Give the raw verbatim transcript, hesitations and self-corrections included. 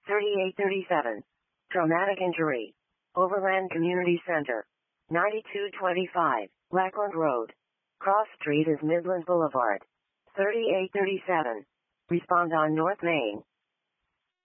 thirty-eight thirty-seven. Traumatic injury. Overland Community Center. ninety-two twenty-five. Lackland Road. Cross Street is Midland Boulevard. thirty-eight thirty-seven. Respond on North Main.